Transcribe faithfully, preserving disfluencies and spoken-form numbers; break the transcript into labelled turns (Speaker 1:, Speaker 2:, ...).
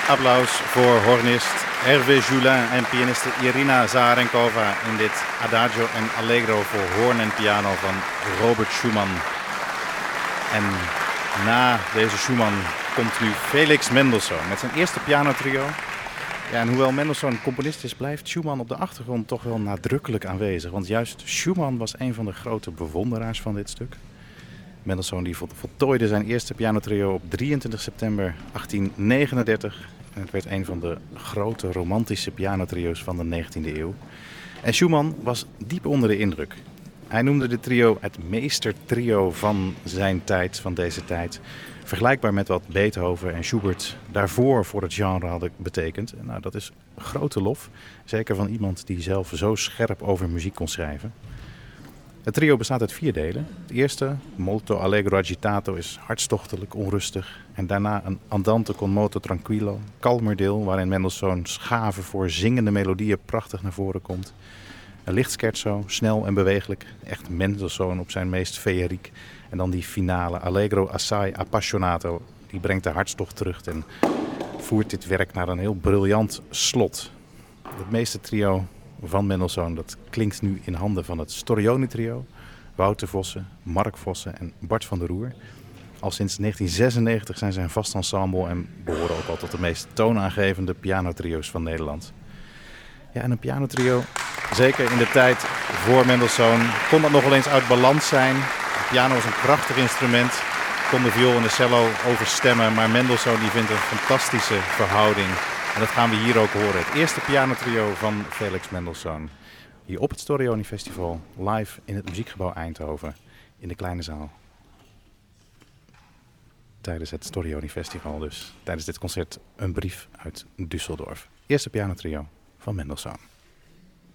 Speaker 1: Applaus voor hornist Hervé Joulin en pianiste Irina Zaharenkova in dit Adagio en Allegro voor hoorn en piano van Robert Schumann. En na deze Schumann komt nu Felix Mendelssohn met zijn eerste pianotrio. Ja, en hoewel Mendelssohn componist is, blijft Schumann op de achtergrond toch wel nadrukkelijk aanwezig. Want juist Schumann was een van de grote bewonderaars van dit stuk. Mendelssohn die voltooide zijn eerste pianotrio op drieëntwintig september achttien negenendertig. En het werd een van de grote romantische pianotrio's van de negentiende eeuw. En Schumann was diep onder de indruk. Hij noemde dit trio het meestertrio van zijn tijd, van deze tijd. Vergelijkbaar met wat Beethoven en Schubert daarvoor voor het genre hadden betekend. En nou, dat is grote lof. Zeker van iemand die zelf zo scherp over muziek kon schrijven. Het trio bestaat uit vier delen. Het eerste, Molto Allegro Agitato, is hartstochtelijk, onrustig. En daarna een Andante con moto tranquillo, kalmer deel, waarin Mendelssohn's gave voor zingende melodieën prachtig naar voren komt. Een licht scherzo, snel en bewegelijk, echt Mendelssohn op zijn meest feeriek. En dan die finale, Allegro assai appassionato, die brengt de hartstocht terug en voert dit werk naar een heel briljant slot. Het meeste trio van Mendelssohn, dat klinkt nu in handen van het Storioni-trio. Wouter Vossen, Mark Vossen en Bart van der Roer. Al sinds negentien zesennegentig zijn ze een vast ensemble en behoren ook al tot de meest toonaangevende pianotrio's van Nederland. Ja, en een pianotrio, zeker in de tijd voor Mendelssohn, kon dat nog wel eens uit balans zijn. De piano is een prachtig instrument, kon de viool en de cello overstemmen, maar Mendelssohn die vindt een fantastische verhouding. En dat gaan we hier ook horen. Het eerste pianotrio van Felix Mendelssohn. Hier op het Storioni Festival, live in het Muziekgebouw Eindhoven, in de kleine zaal. Tijdens het Storioni Festival dus. Tijdens dit concert een brief uit Düsseldorf. Eerste pianotrio van Mendelssohn.